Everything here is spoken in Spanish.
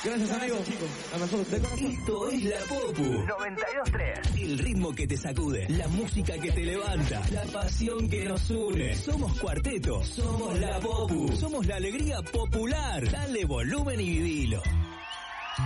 Gracias, amigos. Chicos, a nosotros de corazón. Esto es La Popu 92.3. El ritmo que te sacude, la música que te levanta, la pasión que nos une. Somos Cuarteto, somos La Popu, somos la alegría popular. Dale volumen y vivilo.